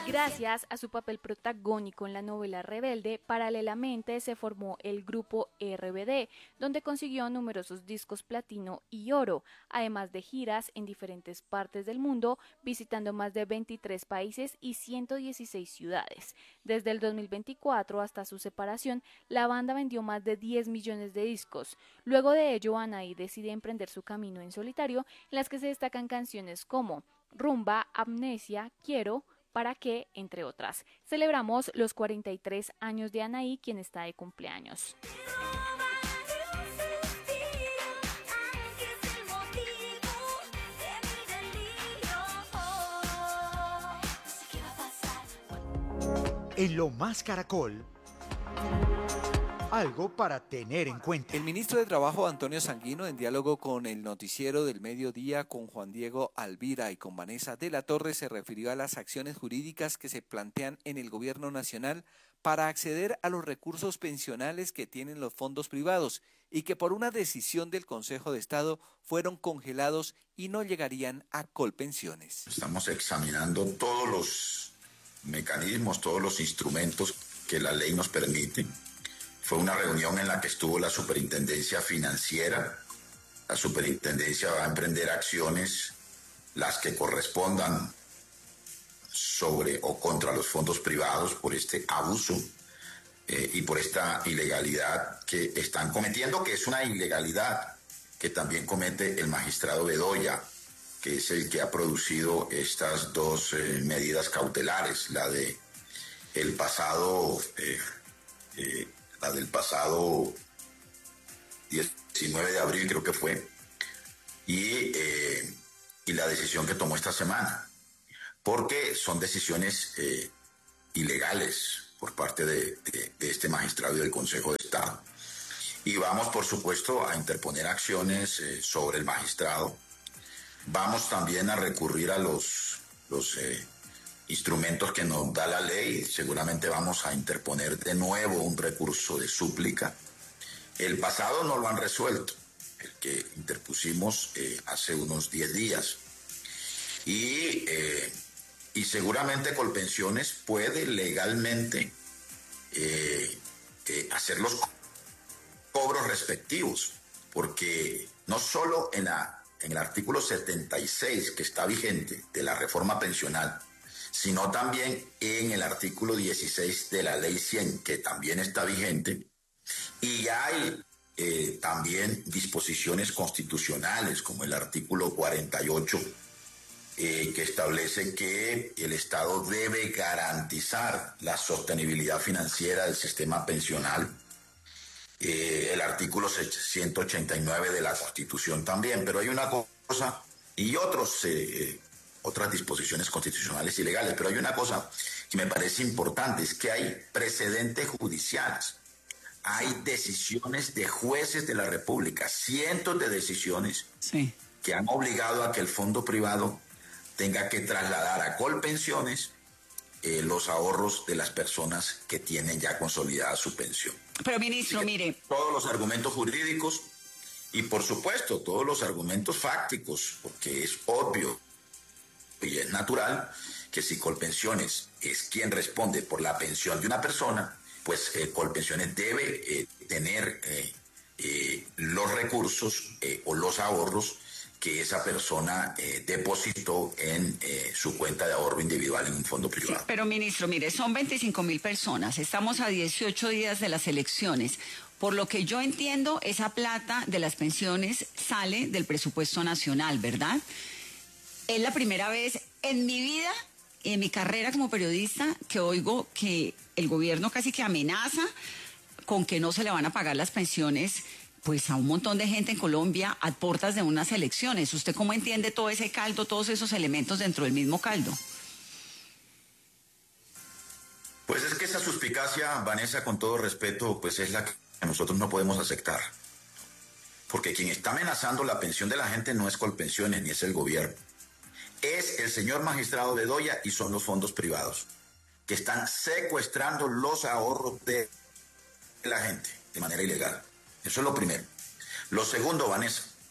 Gracias a su papel protagónico en la novela Rebelde, paralelamente se formó el grupo RBD, donde consiguió numerosos discos platino y oro, además de giras en diferentes partes del mundo, visitando más de 23 países y 116 ciudades. Desde el 2024 hasta su separación, la banda vendió más de 10 millones de discos. Luego de ello, Anaí decide emprender su camino en solitario, en las que se destacan canciones como Rumba, Amnesia, Quiero, para qué, entre otras. Celebramos los 43 años de Anaí, quien está de cumpleaños. En Lo Más Caracol, algo para tener en cuenta. El ministro de Trabajo, Antonio Sanguino, en diálogo con el noticiero del mediodía con Juan Diego Alvira y con Vanessa de la Torre, se refirió a las acciones jurídicas que se plantean en el gobierno nacional para acceder a los recursos pensionales que tienen los fondos privados y que por una decisión del Consejo de Estado fueron congelados y no llegarían a Colpensiones. Estamos examinando todos los mecanismos, todos los instrumentos que la ley nos permite. Fue una reunión en la que estuvo la Superintendencia Financiera. La Superintendencia va a emprender acciones, las que correspondan sobre o contra los fondos privados por este abuso y por esta ilegalidad que están cometiendo, que es una ilegalidad que también comete el magistrado Bedoya, que es el que ha producido estas dos medidas cautelares, la del pasado 19 de abril creo que fue, y la decisión que tomó esta semana, porque son decisiones ilegales por parte de este magistrado y del Consejo de Estado. Y vamos, por supuesto, a interponer acciones sobre el magistrado. Vamos también a recurrir a los instrumentos que nos da la ley. Seguramente vamos a interponer de nuevo un recurso de súplica. El pasado no lo han resuelto, el que interpusimos hace unos 10 días. Y seguramente Colpensiones puede legalmente hacer los cobros respectivos, porque no solo en el artículo 76 que está vigente de la reforma pensional, sino también en el artículo 16 de la ley 100, que también está vigente, y hay también disposiciones constitucionales, como el artículo 48, que establece que el Estado debe garantizar la sostenibilidad financiera del sistema pensional, el artículo 189 de la Constitución también, pero hay una cosa y otras disposiciones constitucionales y legales, pero hay una cosa que me parece importante, es que hay precedentes judiciales, hay decisiones de jueces de la República, cientos de decisiones que han obligado a que el fondo privado tenga que trasladar a Colpensiones los ahorros de las personas que tienen ya consolidada su pensión. Pero, ministro, mire, todos los argumentos jurídicos y, por supuesto, todos los argumentos fácticos, porque es obvio y es natural que si Colpensiones es quien responde por la pensión de una persona, pues Colpensiones debe tener los recursos o los ahorros que esa persona depositó en su cuenta de ahorro individual en un fondo privado. Sí, pero, ministro, mire, son 25.000 personas, estamos a 18 días de las elecciones. Por lo que yo entiendo, esa plata de las pensiones sale del presupuesto nacional, ¿verdad? Es la primera vez en mi vida, en mi carrera como periodista, que oigo que el gobierno casi que amenaza con que no se le van a pagar las pensiones pues a un montón de gente en Colombia a puertas de unas elecciones. ¿Usted cómo entiende todo ese caldo, todos esos elementos dentro del mismo caldo? Pues es que esa suspicacia, Vanessa, con todo respeto, pues es la que nosotros no podemos aceptar. Porque quien está amenazando la pensión de la gente no es Colpensiones ni es el gobierno. Es el señor magistrado Bedoya y son los fondos privados que están secuestrando los ahorros de la gente de manera ilegal. Eso es lo primero. Lo segundo, Vanessa,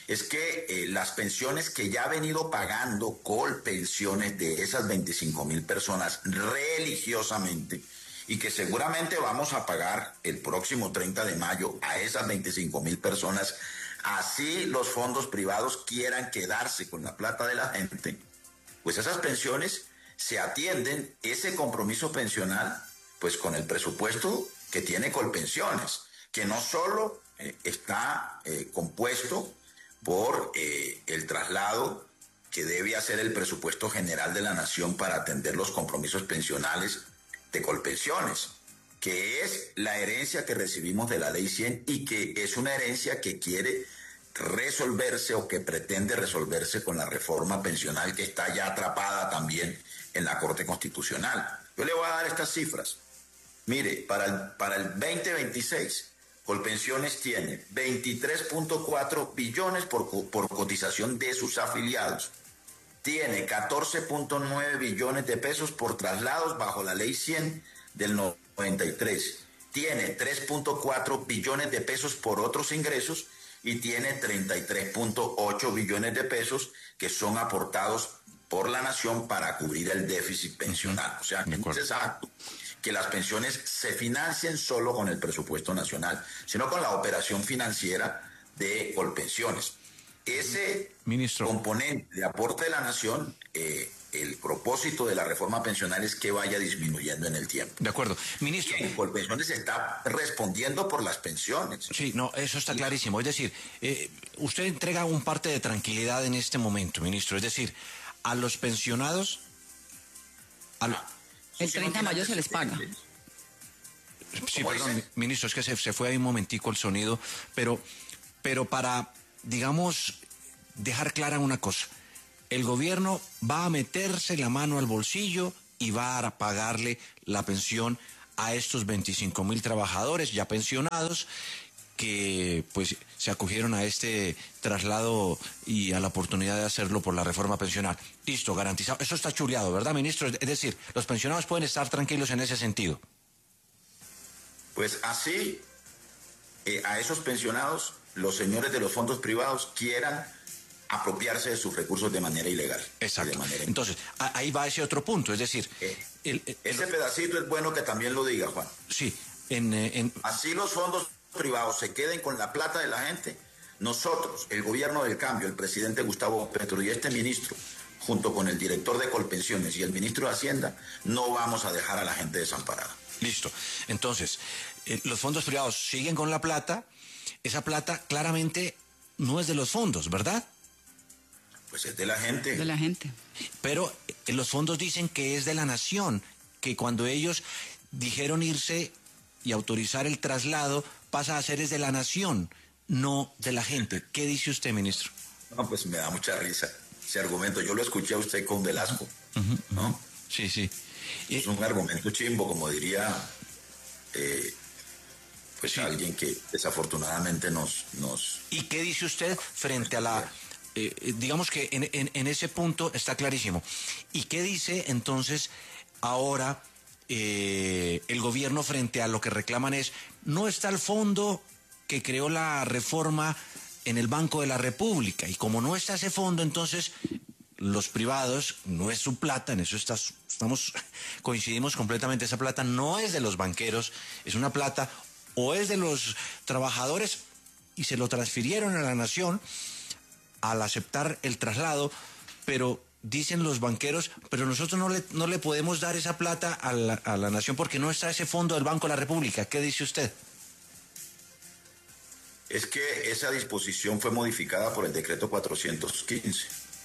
es que las pensiones que ya ha venido pagando Colpensiones de esas 25.000 personas religiosamente, y que seguramente vamos a pagar el próximo 30 de mayo a esas 25.000 personas, así los fondos privados quieran quedarse con la plata de la gente, pues esas pensiones se atienden, ese compromiso pensional, pues con el presupuesto que tiene Colpensiones, que no solo está compuesto por el traslado que debe hacer el presupuesto general de la nación para atender los compromisos pensionales de Colpensiones, que es la herencia que recibimos de la Ley 100 y que es una herencia que quiere resolverse o que pretende resolverse con la reforma pensional que está ya atrapada también en la Corte Constitucional. Yo le voy a dar estas cifras. Mire, para el 2026, Colpensiones tiene 23.4 billones por cotización de sus afiliados. Tiene 14.9 billones de pesos por traslados bajo la Ley 100 del 93. Tiene 3.4 billones de pesos por otros ingresos y tiene 33.8 billones de pesos que son aportados por la nación para cubrir el déficit pensional. O sea, no es exacto que las pensiones se financien solo con el presupuesto nacional, sino con la operación financiera de Colpensiones. Ese componente de aporte de la nación, el propósito de la reforma pensional es que vaya disminuyendo en el tiempo. De acuerdo. Ministro. Y Colpensiones está respondiendo por las pensiones. Sí, no, eso está clarísimo. Es decir, usted entrega un parte de tranquilidad en este momento, ministro. Es decir, a los pensionados... El 30 de mayo se les paga. Sí, perdón, ministro, es que se fue ahí un momentico el sonido, pero para, digamos, dejar clara una cosa, el gobierno va a meterse la mano al bolsillo y va a pagarle la pensión a estos 25.000 trabajadores ya pensionados que pues se acogieron a este traslado y a la oportunidad de hacerlo por la reforma pensional. Listo, garantizado. Eso está chuleado, ¿verdad, ministro? Es decir, los pensionados pueden estar tranquilos en ese sentido. Pues así, a esos pensionados, los señores de los fondos privados quieran apropiarse de sus recursos de manera ilegal. Exacto. Entonces, ahí va ese otro punto, es decir... ese pedacito es bueno que también lo diga, Juan. Sí. Así los fondos privados se queden con la plata de la gente. Nosotros, el gobierno del cambio, el presidente Gustavo Petro y este ministro, junto con el director de Colpensiones y el ministro de Hacienda, no vamos a dejar a la gente desamparada. Listo. Entonces, los fondos privados siguen con la plata. Esa plata claramente no es de los fondos, ¿verdad? Pues es de la gente. De la gente. Pero los fondos dicen que es de la nación, que cuando ellos dijeron irse y autorizar el traslado, pasa a ser es de la nación, no de la gente. ¿Qué dice usted, ministro? No, pues me da mucha risa ese argumento. Yo lo escuché a usted con Velasco, ¿no? Sí, sí. Es un argumento chimbo, como diría pues sí, alguien que desafortunadamente nos... ¿Y qué dice usted frente a la... digamos que en ese punto está clarísimo. ¿Y qué dice entonces ahora el gobierno frente a lo que reclaman es, no está el fondo que creó la reforma en el Banco de la República, y como no está ese fondo, entonces los privados, no es su plata, en eso coincidimos completamente, esa plata no es de los banqueros, es una plata o es de los trabajadores y se lo transfirieron a la nación al aceptar el traslado, pero dicen los banqueros, pero nosotros no le podemos dar esa plata a la nación porque no está ese fondo del Banco de la República. ¿Qué dice usted? Es que esa disposición fue modificada por el decreto 415,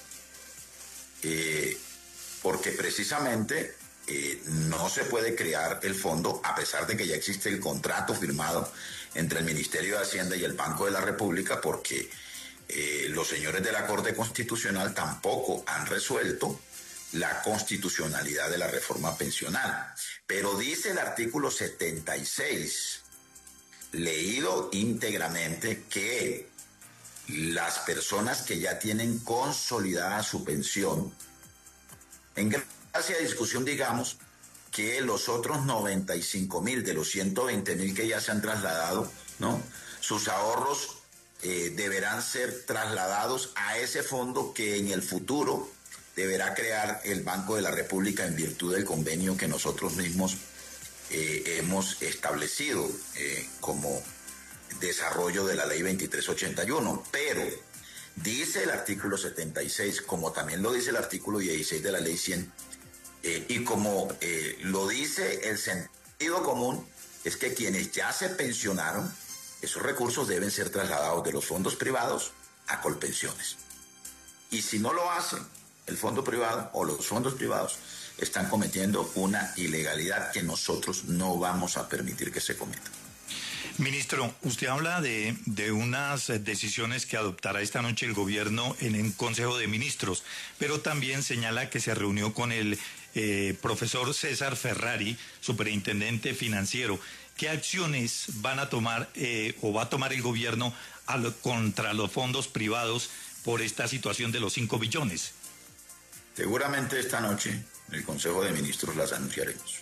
porque precisamente no se puede crear el fondo a pesar de que ya existe el contrato firmado entre el Ministerio de Hacienda y el Banco de la República, porque los señores de la Corte Constitucional tampoco han resuelto la constitucionalidad de la reforma pensional. Pero dice el artículo 76, leído íntegramente, que las personas que ya tienen consolidada su pensión, en gracia de discusión digamos que los otros 95.000 de los 120.000 que ya se han trasladado, ¿no?, sus ahorros deberán ser trasladados a ese fondo que en el futuro deberá crear el Banco de la República en virtud del convenio que nosotros mismos hemos establecido como desarrollo de la ley 2381. Pero dice el artículo 76, como también lo dice el artículo 16 de la ley 100, y como lo dice el sentido común, es que quienes ya se pensionaron, esos recursos deben ser trasladados de los fondos privados a Colpensiones. Y si no lo hacen, el fondo privado o los fondos privados están cometiendo una ilegalidad que nosotros no vamos a permitir que se cometa. Ministro, usted habla de unas decisiones que adoptará esta noche el gobierno en el Consejo de Ministros, pero también señala que se reunió con el profesor César Ferrari, superintendente financiero. ¿Qué acciones van a tomar o va a tomar el gobierno contra los fondos privados por esta situación de los 5 billones? Seguramente esta noche en el Consejo de Ministros las anunciaremos.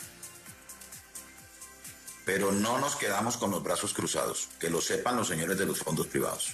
Pero no nos quedamos con los brazos cruzados, que lo sepan los señores de los fondos privados.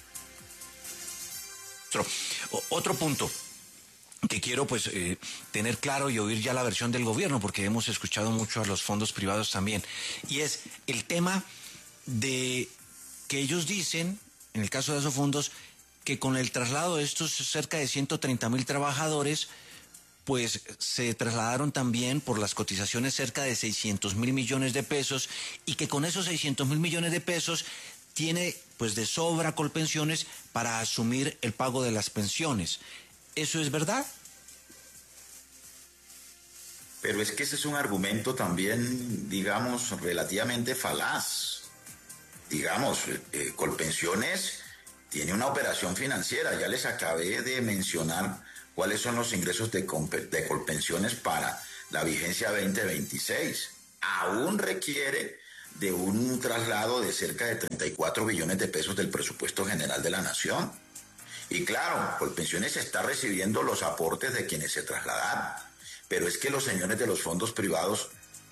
Otro punto que quiero tener claro y oír ya la versión del gobierno, porque hemos escuchado mucho a los fondos privados también, y es el tema de que ellos dicen, en el caso de esos fondos, que con el traslado de estos cerca de 130.000 trabajadores, pues se trasladaron también por las cotizaciones cerca de 600.000 millones de pesos, y que con esos 600.000 millones de pesos tiene pues de sobra Colpensiones para asumir el pago de las pensiones. ¿Eso es verdad? Pero es que ese es un argumento también, digamos, relativamente falaz. Digamos, Colpensiones tiene una operación financiera. Ya les acabé de mencionar cuáles son los ingresos de Colpensiones para la vigencia 2026. Aún requiere de un traslado de cerca de 34 billones de pesos del presupuesto general de la Nación. Y claro, Colpensiones está recibiendo los aportes de quienes se trasladaron, pero es que los señores de los fondos privados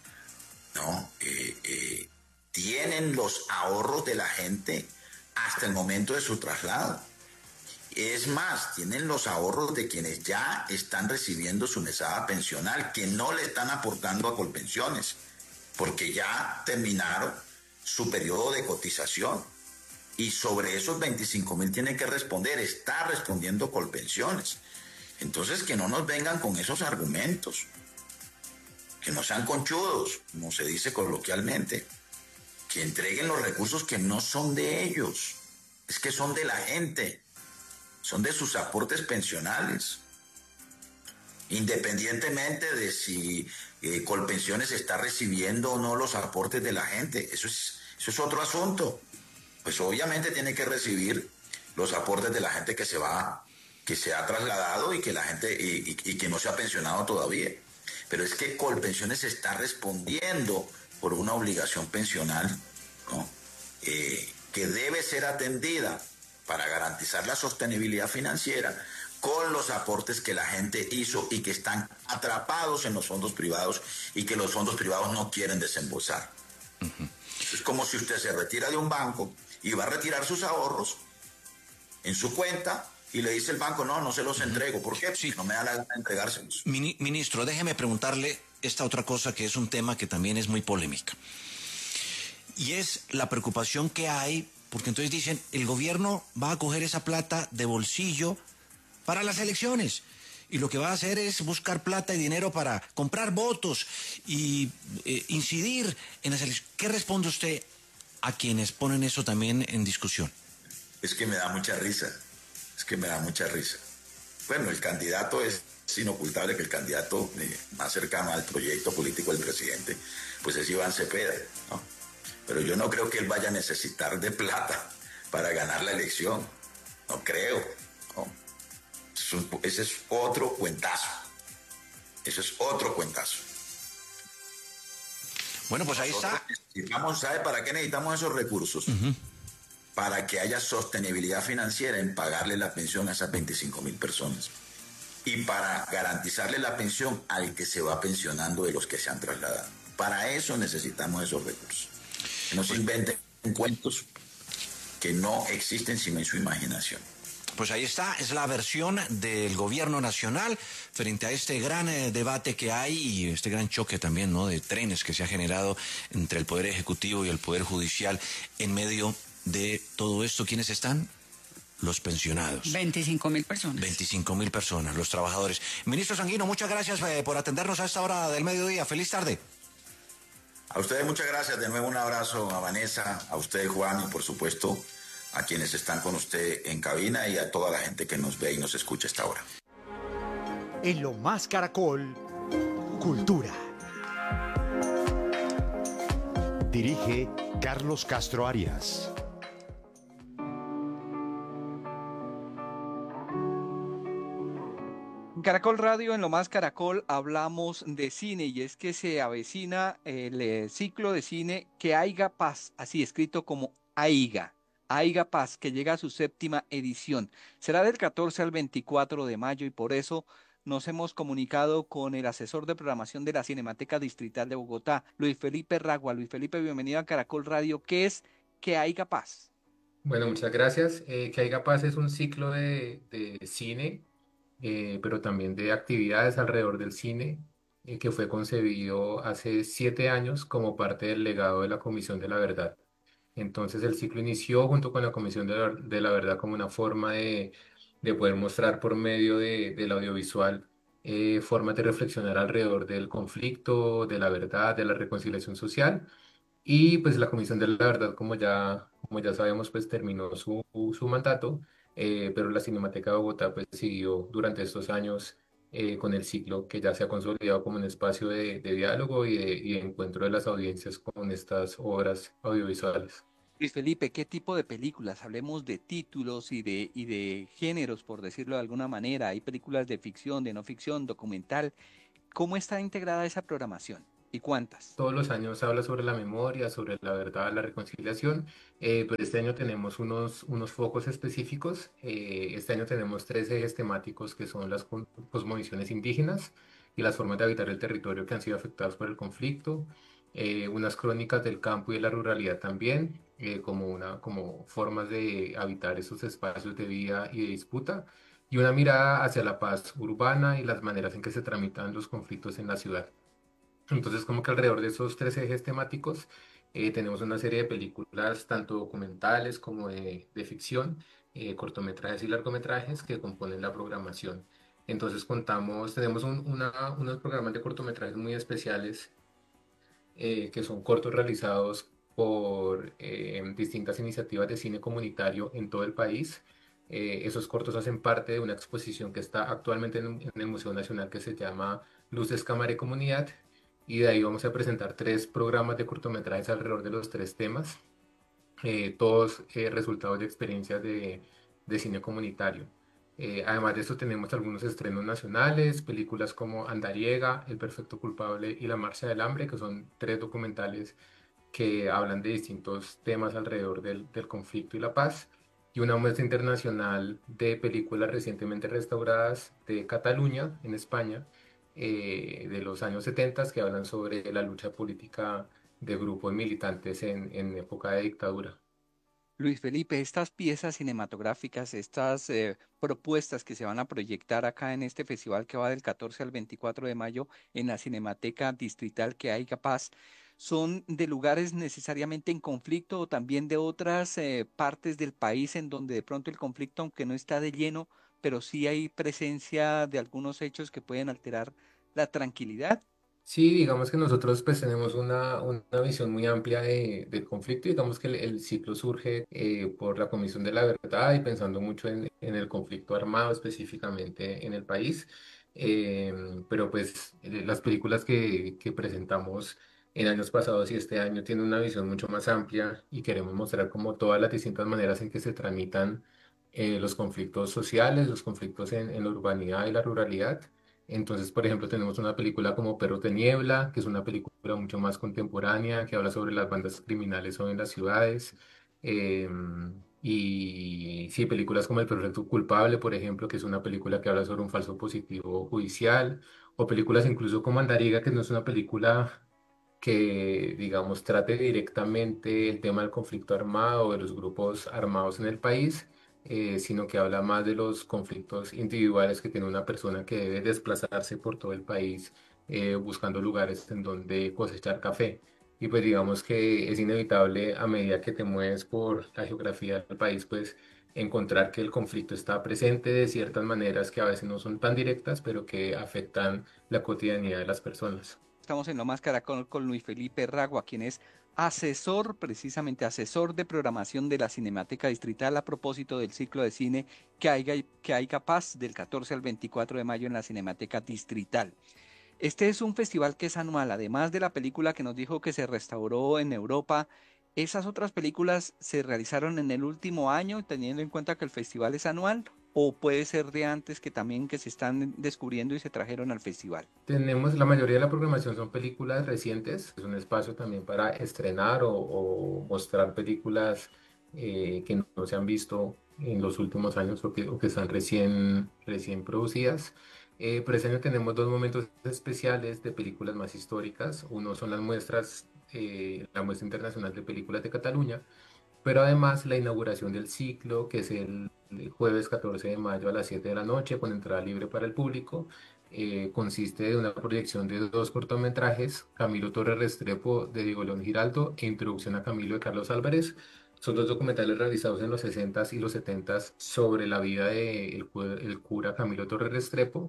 tienen los ahorros de la gente hasta el momento de su traslado. Es más, tienen los ahorros de quienes ya están recibiendo su mesada pensional, que no le están aportando a Colpensiones, porque ya terminaron su periodo de cotización. Y sobre esos 25.000 tienen que responder, está respondiendo Colpensiones. Entonces que no nos vengan con esos argumentos, que no sean conchudos, como se dice coloquialmente, que entreguen los recursos que no son de ellos, es que son de la gente, son de sus aportes pensionales, independientemente de si Colpensiones está recibiendo o no los aportes de la gente. Eso es otro asunto. Pues obviamente tiene que recibir los aportes de la gente que se ha trasladado y que la gente y que no se ha pensionado todavía. Pero es que Colpensiones está respondiendo por una obligación pensional, ¿no? Que debe ser atendida para garantizar la sostenibilidad financiera con los aportes que la gente hizo y que están atrapados en los fondos privados y que los fondos privados no quieren desembolsar. Uh-huh. Es como si usted se retira de un banco y va a retirar sus ahorros en su cuenta y le dice el banco, no se los entrego. ¿Por qué? Sí. No me da la gana de entregárselos. Ministro, déjeme preguntarle esta otra cosa que es un tema que también es muy polémica. Y es la preocupación que hay, porque entonces dicen, el gobierno va a coger esa plata de bolsillo para las elecciones. Y lo que va a hacer es buscar plata y dinero para comprar votos y incidir en las elecciones. ¿Qué responde usted a quienes ponen eso también en discusión? Es que me da mucha risa. Bueno, el candidato es inocultable que el candidato más cercano al proyecto político del presidente, pues es Iván Cepeda, ¿no? Pero yo no creo que él vaya a necesitar de plata para ganar la elección. No creo, ¿no? Ese es otro cuentazo. Bueno, pues ahí está. ¿Sabe para qué necesitamos esos recursos? Uh-huh. Para que haya sostenibilidad financiera en pagarle la pensión a esas 25.000 personas. Y para garantizarle la pensión al que se va pensionando de los que se han trasladado. Para eso necesitamos esos recursos. Que no se inventen cuentos, que no existen sino en su imaginación. Pues ahí está, es la versión del gobierno nacional frente a este gran debate que hay y este gran choque también, ¿no?, de trenes que se ha generado entre el Poder Ejecutivo y el Poder Judicial en medio de todo esto. ¿Quiénes están? Los pensionados. 25.000 personas. 25.000 personas, los trabajadores. Ministro Sanguino, muchas gracias por atendernos a esta hora del mediodía. Feliz tarde. A ustedes muchas gracias. De nuevo un abrazo a Vanessa, a usted, Juan, y por supuesto a quienes están con usted en cabina y a toda la gente que nos ve y nos escucha a esta hora. En Lo Más Caracol, Cultura. Dirige Carlos Castro Arias. En Caracol Radio, en Lo Más Caracol, hablamos de cine y es que se avecina el ciclo de cine Que Haiga Paz, así escrito como Haiga Paz, que llega a su 7ª edición. Será del 14 al 24 de mayo y por eso nos hemos comunicado con el asesor de programación de la Cinemateca Distrital de Bogotá, Luis Felipe Ragua. Luis Felipe, bienvenido a Caracol Radio. ¿Qué es Que Haiga Paz? Bueno, muchas gracias. Que Haiga Paz es un ciclo de cine, pero también de actividades alrededor del cine, que fue concebido hace 7 años como parte del legado de la Comisión de la Verdad. Entonces el ciclo inició junto con la Comisión de la Verdad como una forma de poder mostrar por medio del audiovisual formas de reflexionar alrededor del conflicto, de la verdad, de la reconciliación social. Y pues la Comisión de la Verdad, como ya sabemos, pues terminó su mandato, pero la Cinemateca de Bogotá pues siguió durante estos años con el ciclo que ya se ha consolidado como un espacio de diálogo y de encuentro de las audiencias con estas obras audiovisuales. Luis Felipe, ¿qué tipo de películas? Hablemos de títulos y de géneros, por decirlo de alguna manera. Hay películas de ficción, de no ficción, documental. ¿Cómo está integrada esa programación? ¿Y cuántas? Todos los años habla sobre la memoria, sobre la verdad, la reconciliación, pero este año tenemos unos focos específicos. Este año tenemos 3 ejes temáticos que son las cosmovisiones indígenas y las formas de habitar el territorio que han sido afectados por el conflicto, unas crónicas del campo y de la ruralidad también, como formas de habitar esos espacios de vida y de disputa, y una mirada hacia la paz urbana y las maneras en que se tramitan los conflictos en la ciudad. Entonces, como que alrededor de esos 3 ejes temáticos, tenemos una serie de películas, tanto documentales como de ficción, cortometrajes y largometrajes que componen la programación. Entonces, tenemos unos programas de cortometrajes muy especiales, que son cortos realizados por distintas iniciativas de cine comunitario en todo el país. Esos cortos hacen parte de una exposición que está actualmente en el Museo Nacional que se llama Luces, Cámara y Comunidad, y de ahí vamos a presentar 3 programas de cortometrajes alrededor de los 3 temas, todos resultados de experiencias de cine comunitario. Además de eso tenemos algunos estrenos nacionales, películas como Andariega, El Perfecto Culpable y La Marcha del Hambre, que son 3 documentales que hablan de distintos temas alrededor del conflicto y la paz, y una muestra internacional de películas recientemente restauradas de Cataluña, en España, de los años 70, que hablan sobre la lucha política de grupos militantes en época de dictadura. Luis Felipe, estas piezas cinematográficas, estas propuestas que se van a proyectar acá en este festival que va del 14 al 24 de mayo en la Cinemateca Distrital Que Haiga Paz, ¿son de lugares necesariamente en conflicto o también de otras partes del país en donde de pronto el conflicto, aunque no está de lleno, pero sí hay presencia de algunos hechos que pueden alterar la tranquilidad? Sí, digamos que nosotros pues tenemos una visión muy amplia del conflicto. Digamos que el ciclo surge por la Comisión de la Verdad y pensando mucho en el conflicto armado específicamente en el país. Pero pues las películas que presentamos en años pasados y este año tienen una visión mucho más amplia y queremos mostrar como todas las distintas maneras en que se tramitan los conflictos sociales, los conflictos en la urbanidad y la ruralidad. Entonces, por ejemplo, tenemos una película como Perros de Niebla, que es una película mucho más contemporánea, que habla sobre las bandas criminales hoy en las ciudades. Y sí, películas como El Perfecto Culpable, por ejemplo, que es una película que habla sobre un falso positivo judicial, o películas incluso como Andariega, que no es una película que, digamos, trate directamente el tema del conflicto armado o de los grupos armados en el país, sino que habla más de los conflictos individuales que tiene una persona que debe desplazarse por todo el país buscando lugares en donde cosechar café. Y pues digamos que es inevitable a medida que te mueves por la geografía del país, pues encontrar que el conflicto está presente de ciertas maneras que a veces no son tan directas, pero que afectan la cotidianidad de las personas. Estamos en Lo Más Caracol con Luis Felipe Ragua, quien es precisamente asesor de programación de la Cinemateca Distrital a propósito del ciclo de cine que haya paz del 14 al 24 de mayo en la Cinemateca Distrital. Este es un festival que es anual, además de la película que nos dijo que se restauró en Europa. ¿Esas otras películas se realizaron en el último año, teniendo en cuenta que el festival es anual? ¿O puede ser de antes que también que se están descubriendo y se trajeron al festival? Tenemos, la mayoría de la programación son películas recientes, es un espacio también para estrenar o mostrar películas que no se han visto en los últimos años o que están recién producidas. Pero este año tenemos dos momentos especiales de películas más históricas. Uno son las muestras, la muestra internacional de películas de Cataluña, pero además la inauguración del ciclo, que es el jueves 14 de mayo a las 7 de la noche, con entrada libre para el público. Consiste de una proyección de dos cortometrajes, Camilo Torres Restrepo de Diego León Giraldo e Introducción a Camilo de Carlos Álvarez. Son dos documentales realizados en los 60s y los 70s sobre la vida del el cura Camilo Torres Restrepo.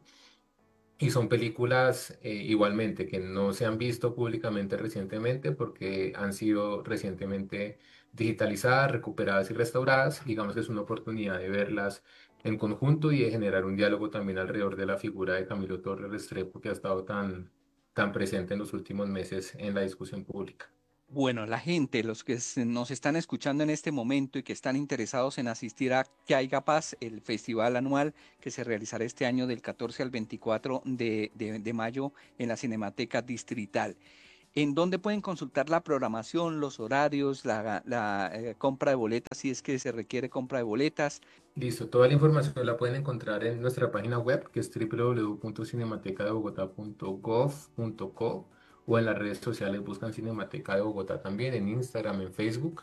Y son películas igualmente que no se han visto públicamente recientemente porque han sido recientemente digitalizadas, recuperadas y restauradas. Digamos que es una oportunidad de verlas en conjunto y de generar un diálogo también alrededor de la figura de Camilo Torres Restrepo que ha estado tan presente en los últimos meses en la discusión pública. Bueno, la gente, los que nos están escuchando en este momento y que están interesados en asistir a Que Haya Paz, el festival anual que se realizará este año del 14 al 24 de mayo en la Cinemateca Distrital. ¿En dónde pueden consultar la programación, los horarios, la compra de boletas, si es que se requiere compra de boletas? Listo, toda la información la pueden encontrar en nuestra página web, que es www.cinematecadebogotá.gov.co, o en las redes sociales buscan Cinemateca de Bogotá también, en Instagram, en Facebook.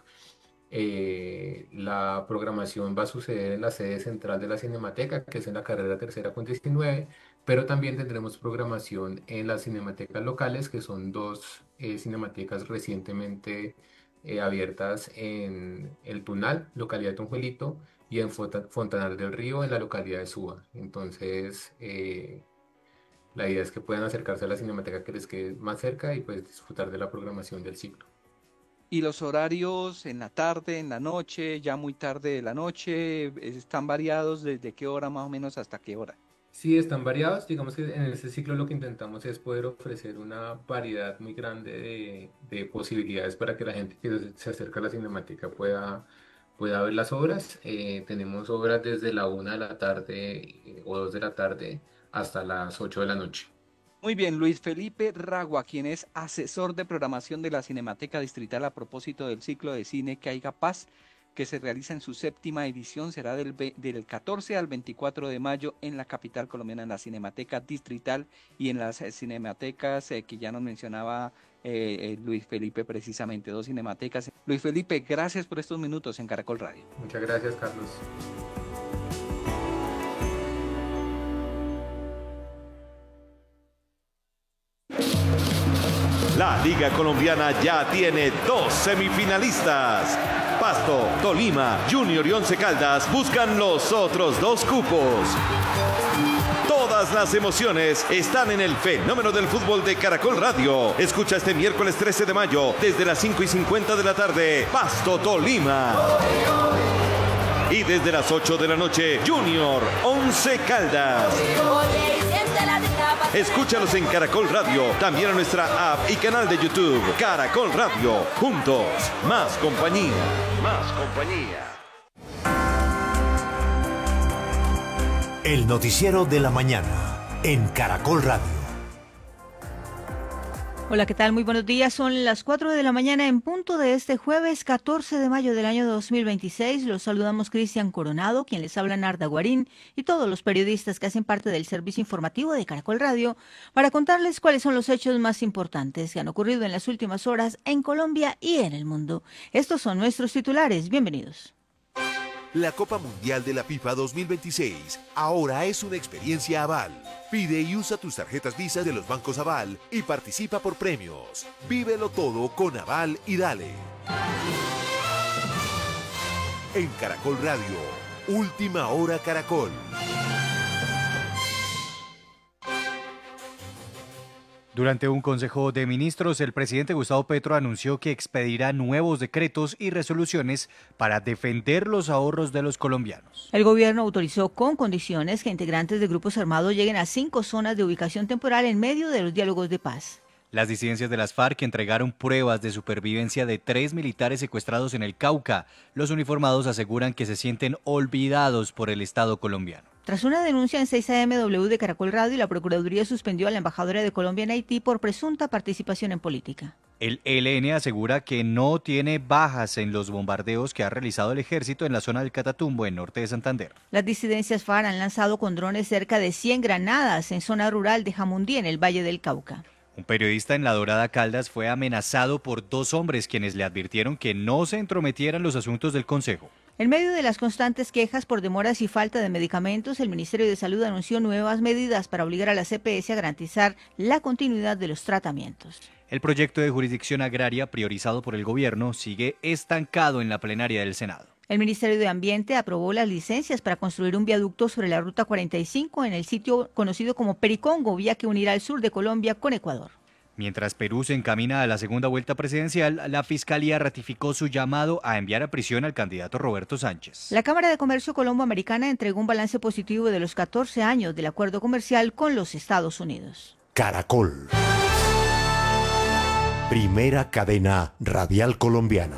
La programación va a suceder en la sede central de la Cinemateca, que es en la carrera tercera con 19, pero también tendremos programación en las cinematecas locales, que son dos cinematecas recientemente abiertas en El Tunal, localidad de Tunjuelito, y en Fontanar del Río, en la localidad de Suba. Entonces, la idea es que puedan acercarse a la cinemateca que les quede más cerca y pues disfrutar de la programación del ciclo. ¿Y los horarios en la tarde, en la noche, ya muy tarde de la noche, están variados desde qué hora más o menos hasta qué hora? Sí, están variados. Digamos que en este ciclo lo que intentamos es poder ofrecer una variedad muy grande de posibilidades para que la gente que se acerca a la cinemateca pueda ver las obras. Tenemos obras desde la 1 de la tarde o 2 de la tarde hasta las 8 de la noche. Muy bien, Luis Felipe Ragua, quien es asesor de programación de la Cinemateca Distrital a propósito del ciclo de cine Que Haya Paz, que se realiza en su 7ª edición, será del 14 al 24 de mayo en la capital colombiana, en la Cinemateca Distrital y en las cinematecas que ya nos mencionaba Luis Felipe, precisamente, 2 cinematecas. Luis Felipe, gracias por estos minutos en Caracol Radio. Muchas gracias, Carlos. La Liga Colombiana ya tiene 2 semifinalistas. Pasto, Tolima, Junior y Once Caldas buscan los otros 2 cupos. Todas las emociones están en el fenómeno del fútbol de Caracol Radio. Escucha este miércoles 13 de mayo desde las 5:50 de la tarde, Pasto, Tolima. Y desde las 8 de la noche, Junior, Once Caldas. Escúchalos en Caracol Radio, también en nuestra app y canal de YouTube. Caracol Radio, juntos, más compañía. Más compañía. El noticiero de la mañana en Caracol Radio. Hola, ¿qué tal? Muy buenos días. Son las 4 de la mañana en punto de este jueves 14 de mayo del año 2026. Los saludamos Cristian Coronado, quien les habla Narda Guarín, y todos los periodistas que hacen parte del servicio informativo de Caracol Radio para contarles cuáles son los hechos más importantes que han ocurrido en las últimas horas en Colombia y en el mundo. Estos son nuestros titulares. Bienvenidos. La Copa Mundial de la FIFA 2026 ahora es una experiencia Aval. Pide y usa tus tarjetas Visa de los bancos Aval y participa por premios. Vívelo todo con Aval y dale. En Caracol Radio, Última Hora Caracol. Durante un consejo de ministros, el presidente Gustavo Petro anunció que expedirá nuevos decretos y resoluciones para defender los ahorros de los colombianos. El gobierno autorizó con condiciones que integrantes de grupos armados lleguen a 5 zonas de ubicación temporal en medio de los diálogos de paz. Las disidencias de las FARC entregaron pruebas de supervivencia de 3 militares secuestrados en el Cauca. Los uniformados aseguran que se sienten olvidados por el Estado colombiano. Tras una denuncia en 6AMW de Caracol Radio, la Procuraduría suspendió a la embajadora de Colombia en Haití por presunta participación en política. El ELN asegura que no tiene bajas en los bombardeos que ha realizado el ejército en la zona del Catatumbo, en norte de Santander. Las disidencias FARC han lanzado con drones cerca de 100 granadas en zona rural de Jamundí, en el Valle del Cauca. Un periodista en La Dorada, Caldas, fue amenazado por 2 hombres quienes le advirtieron que no se entrometieran los asuntos del Consejo. En medio de las constantes quejas por demoras y falta de medicamentos, el Ministerio de Salud anunció nuevas medidas para obligar a la CPS a garantizar la continuidad de los tratamientos. El proyecto de jurisdicción agraria priorizado por el gobierno sigue estancado en la plenaria del Senado. El Ministerio de Ambiente aprobó las licencias para construir un viaducto sobre la Ruta 45 en el sitio conocido como Pericongo, vía que unirá el sur de Colombia con Ecuador. Mientras Perú se encamina a la segunda vuelta presidencial, la Fiscalía ratificó su llamado a enviar a prisión al candidato Roberto Sánchez. La Cámara de Comercio Colombo-Americana entregó un balance positivo de los 14 años del acuerdo comercial con los Estados Unidos. Caracol. Primera cadena radial colombiana.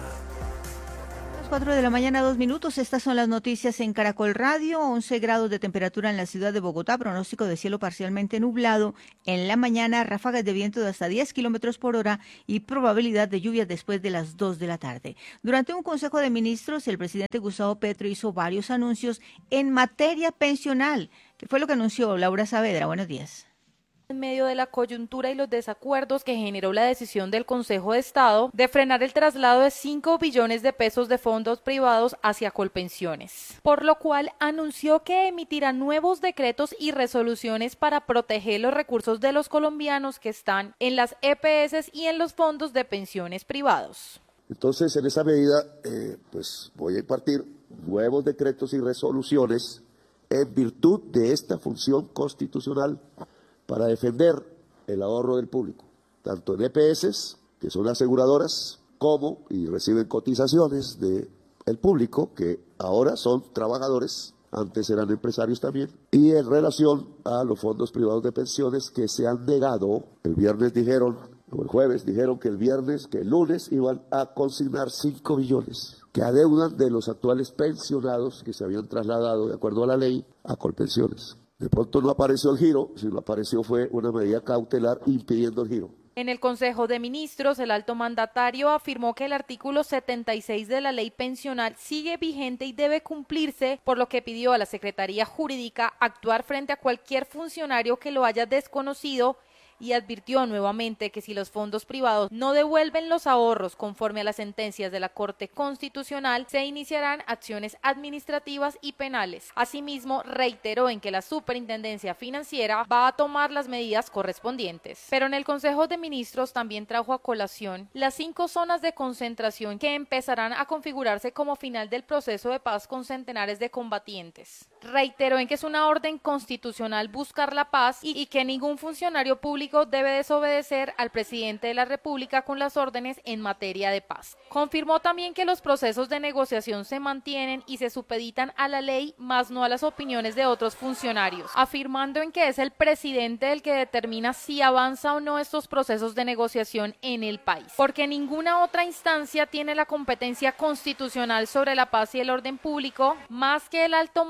4 de la mañana, 2 minutos. Estas son las noticias en Caracol Radio. 11 grados de temperatura en la ciudad de Bogotá. Pronóstico de cielo parcialmente nublado. En la mañana, ráfagas de viento de hasta 10 kilómetros por hora y probabilidad de lluvias después de las 2 de la tarde. Durante un consejo de ministros, el presidente Gustavo Petro hizo varios anuncios en materia pensional. ¿Qué fue lo que anunció Laura Saavedra? Buenos días. En medio de la coyuntura y los desacuerdos que generó la decisión del Consejo de Estado de frenar el traslado de 5 billones de pesos de fondos privados hacia Colpensiones, por lo cual anunció que emitirá nuevos decretos y resoluciones para proteger los recursos de los colombianos que están en las EPS y en los fondos de pensiones privados. Entonces, en esa medida, pues voy a impartir nuevos decretos y resoluciones en virtud de esta función constitucional para defender el ahorro del público, tanto en EPS, que son aseguradoras, como y reciben cotizaciones del público, que ahora son trabajadores, antes eran empresarios también, y en relación a los fondos privados de pensiones que se han negado. El viernes dijeron, o el jueves dijeron que el lunes iban a consignar 5 billones que adeudan de los actuales pensionados que se habían trasladado, de acuerdo a la ley, a Colpensiones. De pronto no apareció el giro, sino apareció fue una medida cautelar impidiendo el giro. En el Consejo de Ministros, el alto mandatario afirmó que el artículo 76 de la ley pensional sigue vigente y debe cumplirse, por lo que pidió a la Secretaría Jurídica actuar frente a cualquier funcionario que lo haya desconocido y advirtió nuevamente que si los fondos privados no devuelven los ahorros conforme a las sentencias de la Corte Constitucional, se iniciarán acciones administrativas y penales. Asimismo, reiteró en que la Superintendencia Financiera va a tomar las medidas correspondientes. Pero en el Consejo de Ministros también trajo a colación las 5 zonas de concentración que empezarán a configurarse como final del proceso de paz con centenares de combatientes. Reiteró en que es una orden constitucional buscar la paz y que ningún funcionario público debe desobedecer al presidente de la República con las órdenes en materia de paz. Confirmó también que los procesos de negociación se mantienen y se supeditan a la ley, más no a las opiniones de otros funcionarios, afirmando en que es el presidente el que determina si avanza o no estos procesos de negociación en el país, porque ninguna otra instancia tiene la competencia constitucional sobre la paz y el orden público más que el alto mandatario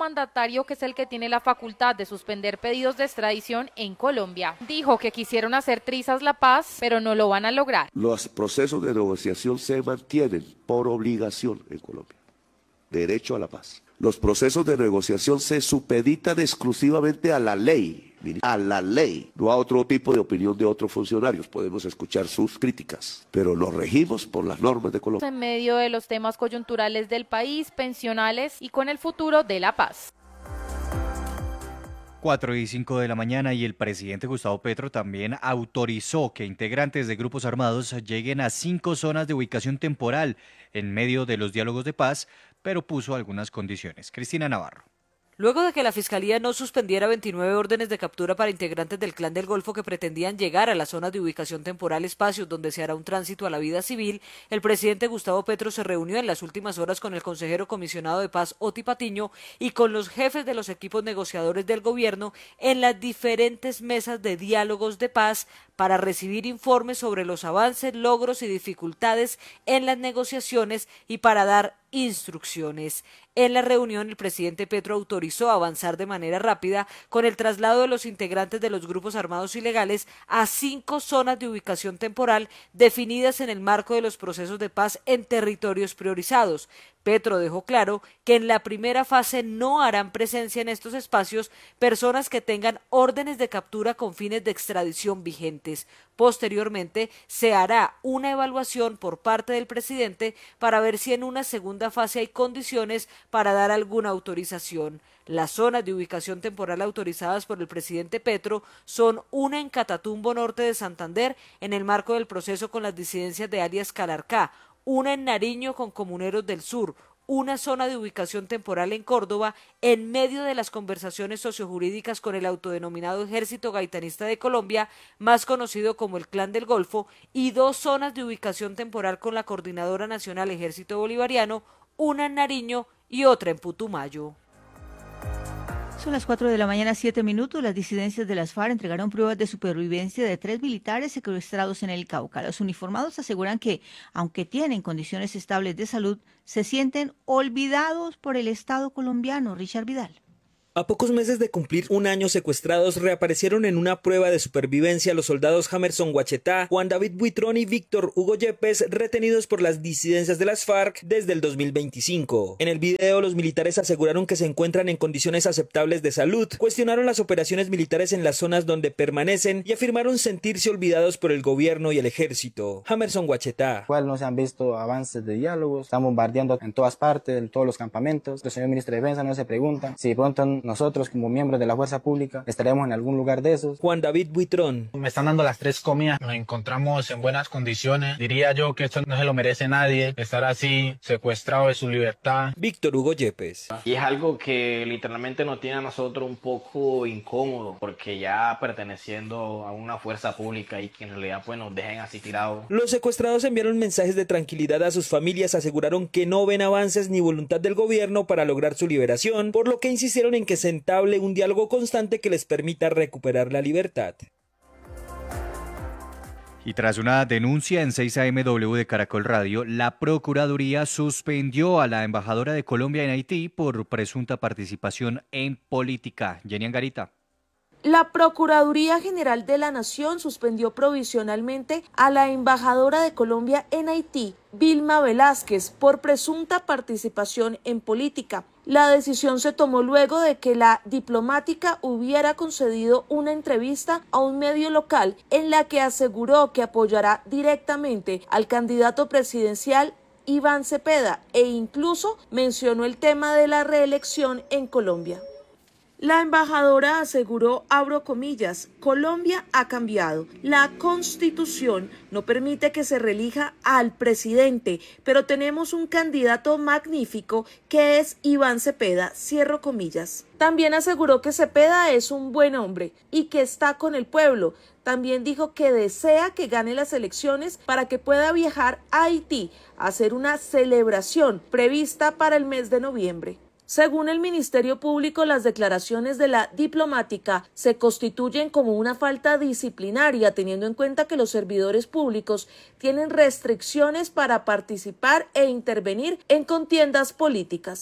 mandatario, que es el que tiene la facultad de suspender pedidos de extradición en Colombia. Dijo que quisieron hacer trizas la paz, pero no lo van a lograr. Los procesos de negociación se mantienen por obligación en Colombia. Derecho a la paz. Los procesos de negociación se supeditan exclusivamente a la ley, no a otro tipo de opinión de otros funcionarios. Podemos escuchar sus críticas, pero nos regimos por las normas de Colombia. En medio de los temas coyunturales del país, pensionales y con el futuro de la paz. 4:05 de la mañana y el presidente Gustavo Petro también autorizó que integrantes de grupos armados lleguen a 5 zonas de ubicación temporal en medio de los diálogos de paz, pero puso algunas condiciones. Cristina Navarro. Luego de que la Fiscalía no suspendiera 29 órdenes de captura para integrantes del Clan del Golfo que pretendían llegar a las zonas de ubicación temporal, espacios donde se hará un tránsito a la vida civil, el presidente Gustavo Petro se reunió en las últimas horas con el consejero comisionado de paz Oti Patiño y con los jefes de los equipos negociadores del gobierno en las diferentes mesas de diálogos de paz para recibir informes sobre los avances, logros y dificultades en las negociaciones y para dar instrucciones. En la reunión, el presidente Petro autorizó avanzar de manera rápida con el traslado de los integrantes de los grupos armados ilegales a 5 zonas de ubicación temporal definidas en el marco de los procesos de paz en territorios priorizados. Petro dejó claro que en la primera fase no harán presencia en estos espacios personas que tengan órdenes de captura con fines de extradición vigentes. Posteriormente, se hará una evaluación por parte del presidente para ver si en una segunda fase hay condiciones para dar alguna autorización. Las zonas de ubicación temporal autorizadas por el presidente Petro son una en Catatumbo norte de Santander en el marco del proceso con las disidencias de alias Calarcá, una en Nariño con Comuneros del Sur, una zona de ubicación temporal en Córdoba en medio de las conversaciones sociojurídicas con el autodenominado Ejército Gaitanista de Colombia, más conocido como el Clan del Golfo, y 2 zonas de ubicación temporal con la Coordinadora Nacional Ejército Bolivariano, una en Nariño y otra en Putumayo. Son las 4 de la mañana, 7 minutos. Las disidencias de las FARC entregaron pruebas de supervivencia de 3 militares secuestrados en el Cauca. Los uniformados aseguran que, aunque tienen condiciones estables de salud, se sienten olvidados por el Estado colombiano. Richard Vidal. A pocos meses de cumplir un año secuestrados, reaparecieron en una prueba de supervivencia los soldados Jamerson Guachetá, Juan David Buitrón y Víctor Hugo Yepes, retenidos por las disidencias de las FARC desde el 2025. En el video, los militares aseguraron que se encuentran en condiciones aceptables de salud, cuestionaron las operaciones militares en las zonas donde permanecen y afirmaron sentirse olvidados por el gobierno y el ejército. Jamerson Guachetá. Igual no se han visto avances de diálogos, están bombardeando en todas partes, en todos los campamentos. El señor ministro de Defensa no se preguntan si pronto nosotros como miembros de la fuerza pública estaremos en algún lugar de esos. Juan David Buitrón. Me están dando las 3 comidas, nos encontramos en buenas condiciones. Diría yo que esto no se lo merece nadie, estar así secuestrado de su libertad. Víctor Hugo Yepes. Y es algo que literalmente nos tiene a nosotros un poco incómodo, porque ya perteneciendo a una fuerza pública y que en realidad pues nos dejen así tirados. Los secuestrados enviaron mensajes de tranquilidad a sus familias, aseguraron que no ven avances ni voluntad del gobierno para lograr su liberación, por lo que insistieron en que se entable un diálogo constante que les permita recuperar la libertad. Y tras una denuncia en 6AMW de Caracol Radio, la Procuraduría suspendió a la embajadora de Colombia en Haití por presunta participación en política. Jenny Angarita. La Procuraduría General de la Nación suspendió provisionalmente a la embajadora de Colombia en Haití, Vilma Velázquez, por presunta participación en política. La decisión se tomó luego de que la diplomática hubiera concedido una entrevista a un medio local en la que aseguró que apoyará directamente al candidato presidencial Iván Cepeda e incluso mencionó el tema de la reelección en Colombia. La embajadora aseguró, abro comillas, Colombia ha cambiado. La Constitución no permite que se reelija al presidente, pero tenemos un candidato magnífico que es Iván Cepeda, cierro comillas. También aseguró que Cepeda es un buen hombre y que está con el pueblo. También dijo que desea que gane las elecciones para que pueda viajar a Haití a hacer una celebración prevista para el mes de noviembre. Según el Ministerio Público, las declaraciones de la diplomática se constituyen como una falta disciplinaria, teniendo en cuenta que los servidores públicos tienen restricciones para participar e intervenir en contiendas políticas.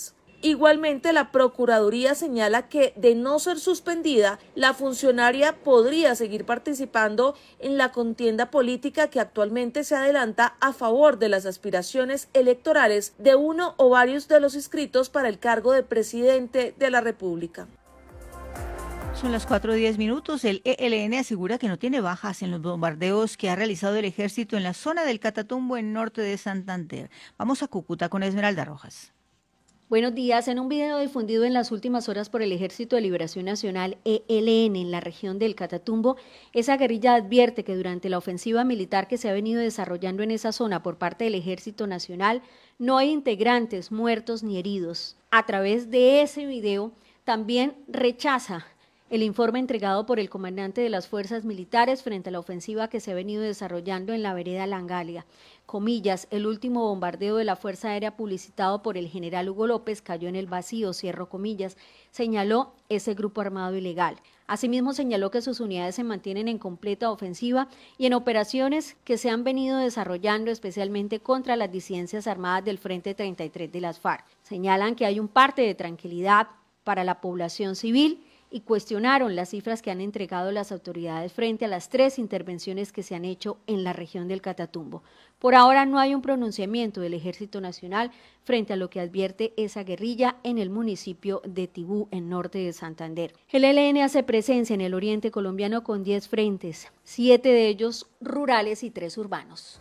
Igualmente, la Procuraduría señala que, de no ser suspendida, la funcionaria podría seguir participando en la contienda política que actualmente se adelanta a favor de las aspiraciones electorales de uno o varios de los inscritos para el cargo de presidente de la República. Son las 4:10. El ELN asegura que no tiene bajas en los bombardeos que ha realizado el ejército en la zona del Catatumbo, en norte de Santander. Vamos a Cúcuta con Esmeralda Rojas. Buenos días. En un video difundido en las últimas horas por el Ejército de Liberación Nacional, ELN, en la región del Catatumbo, esa guerrilla advierte que durante la ofensiva militar que se ha venido desarrollando en esa zona por parte del Ejército Nacional, no hay integrantes muertos ni heridos. A través de ese video, también rechaza el informe entregado por el comandante de las fuerzas militares frente a la ofensiva que se ha venido desarrollando en la vereda Langalia. Comillas, el último bombardeo de la Fuerza Aérea publicitado por el general Hugo López cayó en el vacío, cierro comillas, señaló ese grupo armado ilegal. Asimismo, señaló que sus unidades se mantienen en completa ofensiva y en operaciones que se han venido desarrollando especialmente contra las disidencias armadas del Frente 33 de las FARC. Señalan que hay un parte de tranquilidad para la población civil y cuestionaron las cifras que han entregado las autoridades frente a las 3 intervenciones que se han hecho en la región del Catatumbo. Por ahora no hay un pronunciamiento del Ejército Nacional frente a lo que advierte esa guerrilla en el municipio de Tibú, en norte de Santander. El ELN hace presencia en el oriente colombiano con 10 frentes, 7 de ellos rurales y 3 urbanos.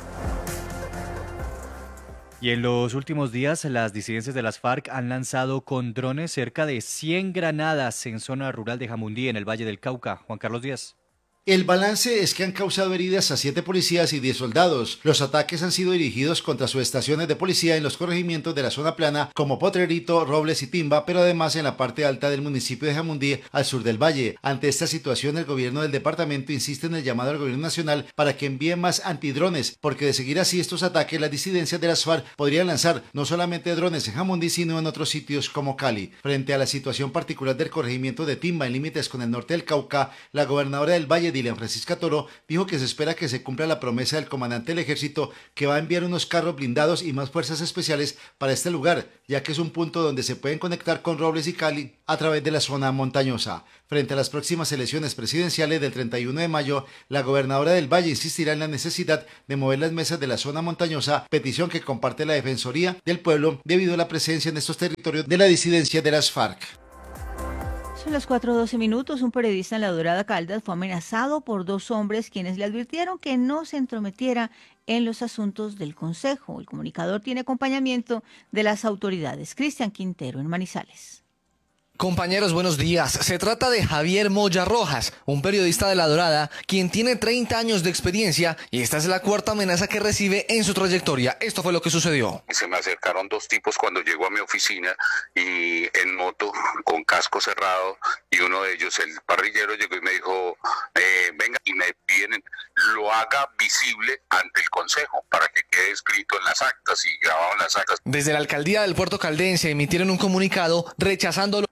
Y en los últimos días, las disidencias de las FARC han lanzado con drones cerca de 100 granadas en zona rural de Jamundí, en el Valle del Cauca. Juan Carlos Díaz. El balance es que han causado heridas a 7 policías y 10 soldados. Los ataques han sido dirigidos contra subestaciones de policía en los corregimientos de la zona plana como Potrerito, Robles y Timba, pero además en la parte alta del municipio de Jamundí, al sur del valle. Ante esta situación, el gobierno del departamento insiste en el llamado al gobierno nacional para que envíe más antidrones, porque de seguir así estos ataques, las disidencias de las FARC podrían lanzar no solamente drones en Jamundí, sino en otros sitios como Cali. Frente a la situación particular del corregimiento de Timba, en límites con el norte del Cauca, la gobernadora del Valle, Dilian Francisca Toro, dijo que se espera que se cumpla la promesa del comandante del ejército, que va a enviar unos carros blindados y más fuerzas especiales para este lugar, ya que es un punto donde se pueden conectar con Robles y Cali a través de la zona montañosa. Frente a las próximas elecciones presidenciales del 31 de mayo, la gobernadora del Valle insistirá en la necesidad de mover las mesas de la zona montañosa, petición que comparte la Defensoría del Pueblo debido a la presencia en estos territorios de la disidencia de las FARC. Son las 4:12. Un periodista en La Dorada, Caldas, fue amenazado por 2 hombres quienes le advirtieron que no se entrometiera en los asuntos del Consejo. El comunicador tiene acompañamiento de las autoridades. Cristian Quintero, en Manizales. Compañeros, buenos días. Se trata de Javier Moya Rojas, un periodista de La Dorada, quien tiene 30 años de experiencia y esta es la 4ª amenaza que recibe en su trayectoria. Esto fue lo que sucedió. Se me acercaron 2 tipos cuando llego a mi oficina y en moto, con casco cerrado, y uno de ellos, el parrillero, llegó y me dijo, venga, y me piden lo haga visible ante el Consejo para que quede escrito en las actas y grabado en las actas. Desde la alcaldía del Puerto Caldense emitieron un comunicado rechazándolo.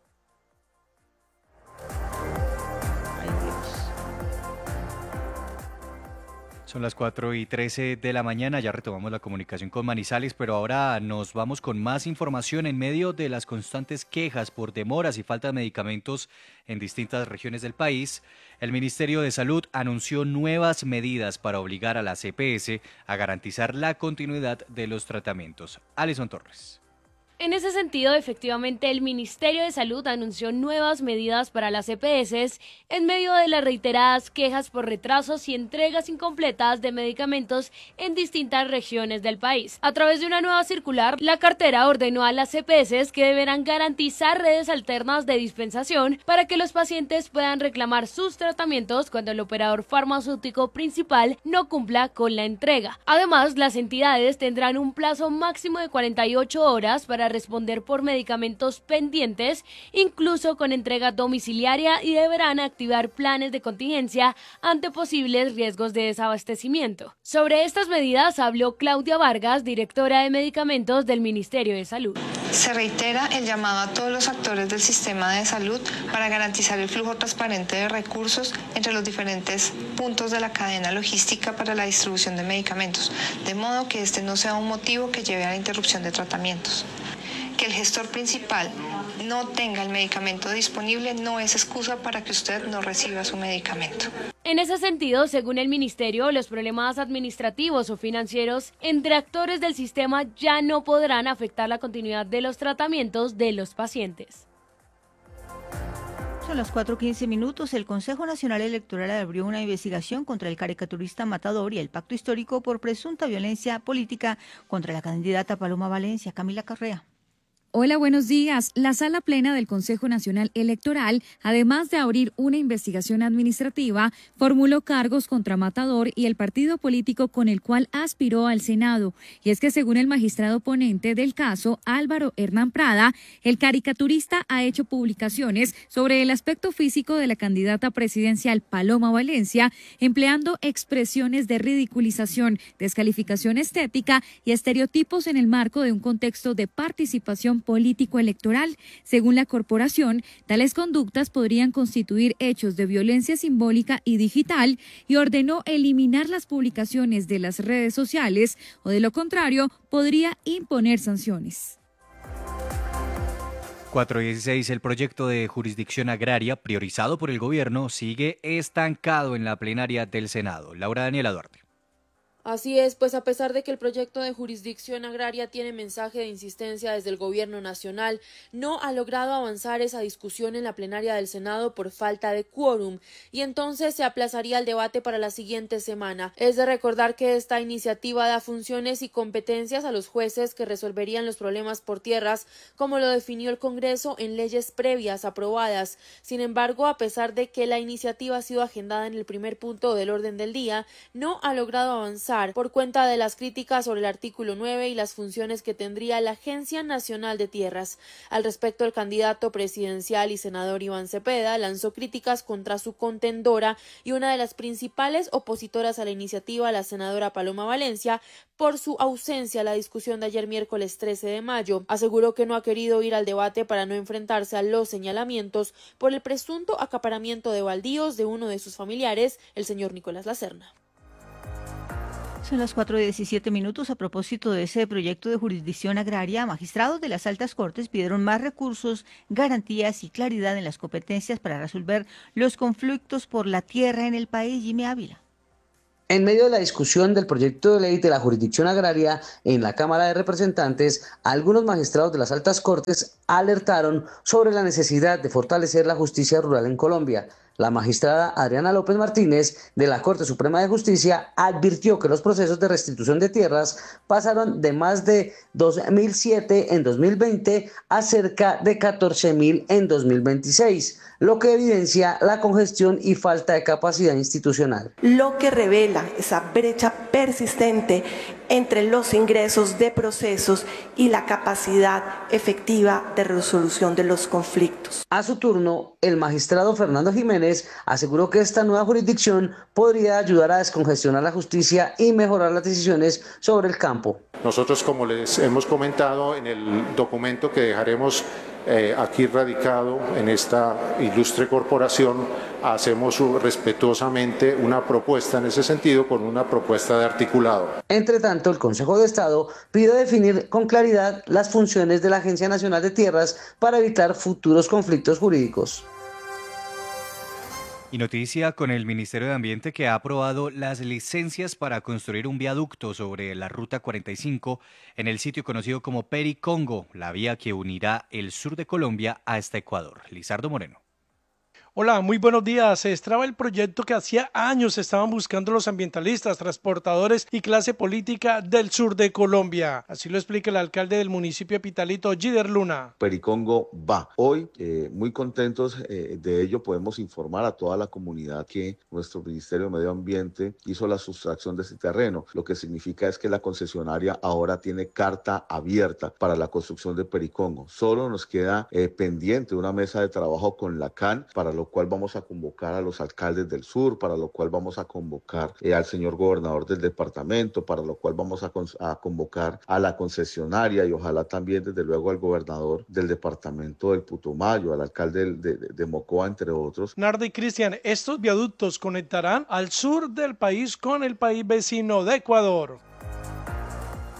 Son las 4:13 de la mañana, ya retomamos la comunicación con Manizales, pero ahora nos vamos con más información. En medio de las constantes quejas por demoras y falta de medicamentos en distintas regiones del país, el Ministerio de Salud anunció nuevas medidas para obligar a las EPS a garantizar la continuidad de los tratamientos. Alison Torres. En ese sentido, efectivamente, el Ministerio de Salud anunció nuevas medidas para las EPS en medio de las reiteradas quejas por retrasos y entregas incompletas de medicamentos en distintas regiones del país. A través de una nueva circular, la cartera ordenó a las EPS que deberán garantizar redes alternas de dispensación para que los pacientes puedan reclamar sus tratamientos cuando el operador farmacéutico principal no cumpla con la entrega. Además, las entidades tendrán un plazo máximo de 48 horas para responder por medicamentos pendientes, incluso con entrega domiciliaria, y deberán activar planes de contingencia ante posibles riesgos de desabastecimiento. Sobre estas medidas habló Claudia Vargas, directora de medicamentos del Ministerio de Salud. Se reitera el llamado a todos los actores del sistema de salud para garantizar el flujo transparente de recursos entre los diferentes puntos de la cadena logística para la distribución de medicamentos, de modo que este no sea un motivo que lleve a la interrupción de tratamientos. Que el gestor principal no tenga el medicamento disponible no es excusa para que usted no reciba su medicamento. En ese sentido, según el ministerio, los problemas administrativos o financieros entre actores del sistema ya no podrán afectar la continuidad de los tratamientos de los pacientes. Son las 4:15 minutos. El Consejo Nacional Electoral abrió una investigación contra el caricaturista Matador y el pacto histórico por presunta violencia política contra la candidata Paloma Valencia. Camila Correa. Hola, buenos días. La Sala Plena del Consejo Nacional Electoral, además de abrir una investigación administrativa, formuló cargos contra Matador y el partido político con el cual aspiró al Senado. Y es que según el magistrado ponente del caso, Álvaro Hernán Prada, el caricaturista ha hecho publicaciones sobre el aspecto físico de la candidata presidencial Paloma Valencia, empleando expresiones de ridiculización, descalificación estética y estereotipos en el marco de un contexto de participación político-electoral. Según la corporación, tales conductas podrían constituir hechos de violencia simbólica y digital y ordenó eliminar las publicaciones de las redes sociales o de lo contrario podría imponer sanciones. 4:16. El proyecto de jurisdicción agraria priorizado por el gobierno sigue estancado en la plenaria del Senado. Laura Daniela Duarte. Así es, pues a pesar de que el proyecto de jurisdicción agraria tiene mensaje de insistencia desde el gobierno nacional, no ha logrado avanzar esa discusión en la plenaria del Senado por falta de quórum y entonces se aplazaría el debate para la siguiente semana. Es de recordar que esta iniciativa da funciones y competencias a los jueces que resolverían los problemas por tierras, como lo definió el Congreso en leyes previas aprobadas. Sin embargo, a pesar de que la iniciativa ha sido agendada en el primer punto del orden del día, no ha logrado avanzar por cuenta de las críticas sobre el artículo 9 y las funciones que tendría la Agencia Nacional de Tierras. Al respecto, el candidato presidencial y senador Iván Cepeda lanzó críticas contra su contendora y una de las principales opositoras a la iniciativa, la senadora Paloma Valencia, por su ausencia a la discusión de ayer miércoles 13 de mayo. Aseguró que no ha querido ir al debate para no enfrentarse a los señalamientos por el presunto acaparamiento de baldíos de uno de sus familiares, el señor Nicolás Lacerna. Son las 4:17 minutos. A propósito de ese proyecto de jurisdicción agraria, magistrados de las altas cortes pidieron más recursos, garantías y claridad en las competencias para resolver los conflictos por la tierra en el país. Jimmy Ávila. En medio de la discusión del proyecto de ley de la jurisdicción agraria en la Cámara de Representantes, algunos magistrados de las altas cortes alertaron sobre la necesidad de fortalecer la justicia rural en Colombia. La magistrada Adriana López Martínez de la Corte Suprema de Justicia advirtió que los procesos de restitución de tierras pasaron de más de 2.007 en 2020 a cerca de 14.000 en 2026, lo que evidencia la congestión y falta de capacidad institucional. Lo que revela esa brecha persistente entre los ingresos de procesos y la capacidad efectiva de resolución de los conflictos. A su turno, el magistrado Fernando Jiménez aseguró que esta nueva jurisdicción podría ayudar a descongestionar la justicia y mejorar las decisiones sobre el campo. Nosotros, como les hemos comentado en el documento que dejaremos aquí radicado en esta ilustre corporación, hacemos respetuosamente una propuesta en ese sentido con una propuesta de articulado. Entre tanto, el Consejo de Estado pidió definir con claridad las funciones de la Agencia Nacional de Tierras para evitar futuros conflictos jurídicos. Y noticia con el Ministerio de Ambiente que ha aprobado las licencias para construir un viaducto sobre la Ruta 45 en el sitio conocido como Pericongo, la vía que unirá el sur de Colombia hasta Ecuador. Lizardo Moreno. Hola, muy buenos días. Se destraba el proyecto que hacía años estaban buscando los ambientalistas, transportadores y clase política del sur de Colombia. Así lo explica el alcalde del municipio de Pitalito, Gider Luna. Pericongo va. Hoy, muy contentos de ello, podemos informar a toda la comunidad que nuestro Ministerio de Medio Ambiente hizo la sustracción de ese terreno. Lo que significa es que la concesionaria ahora tiene carta abierta para la construcción de Pericongo. Solo nos queda pendiente una mesa de trabajo con la CAN, para lo cual vamos a convocar a los alcaldes del sur, para lo cual vamos a convocar al señor gobernador del departamento, para lo cual vamos a convocar a la concesionaria y ojalá también desde luego al gobernador del departamento del Putumayo, al alcalde de Mocoa, entre otros. Narda y Cristian, estos viaductos conectarán al sur del país con el país vecino de Ecuador.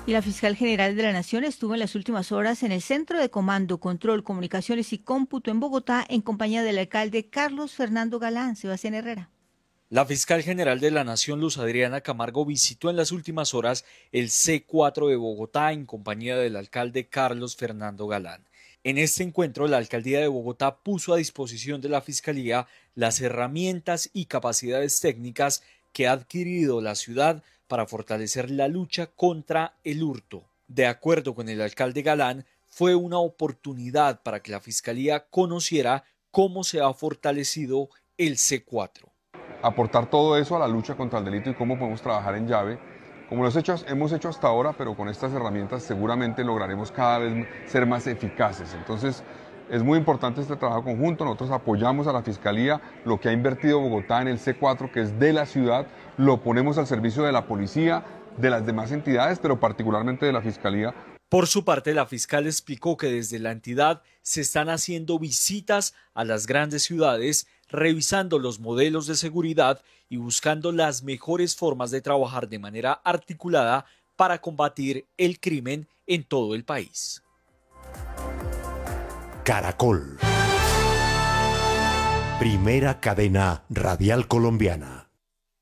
Y la fiscal general de la Nación estuvo en las últimas horas en el Centro de Comando, Control, Comunicaciones y Cómputo en Bogotá en compañía del alcalde Carlos Fernando Galán. Sebastián Herrera. La fiscal general de la Nación, Luz Adriana Camargo, visitó en las últimas horas el C4 de Bogotá en compañía del alcalde Carlos Fernando Galán. En este encuentro, la alcaldía de Bogotá puso a disposición de la fiscalía las herramientas y capacidades técnicas que ha adquirido la ciudad para fortalecer la lucha contra el hurto. De acuerdo con el alcalde Galán, fue una oportunidad para que la fiscalía conociera cómo se ha fortalecido el C4. Aportar todo eso a la lucha contra el delito y cómo podemos trabajar en llave, como lo hemos hecho hasta ahora, pero con estas herramientas seguramente lograremos cada vez ser más eficaces. Entonces, es muy importante este trabajo conjunto. Nosotros apoyamos a la Fiscalía, lo que ha invertido Bogotá en el C4, que es de la ciudad, lo ponemos al servicio de la policía, de las demás entidades, pero particularmente de la Fiscalía. Por su parte, la fiscal explicó que desde la entidad se están haciendo visitas a las grandes ciudades, revisando los modelos de seguridad y buscando las mejores formas de trabajar de manera articulada para combatir el crimen en todo el país. Caracol. Primera cadena radial colombiana.